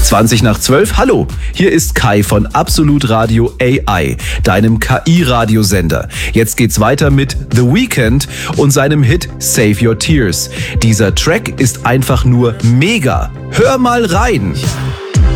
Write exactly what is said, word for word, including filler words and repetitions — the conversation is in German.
zwanzig nach zwölf, hallo, hier ist Kai von Absolut Radio A I, deinem K I-Radiosender. Jetzt geht's weiter mit The Weeknd und seinem Hit Save Your Tears. Dieser Track ist einfach nur mega. Hör mal rein!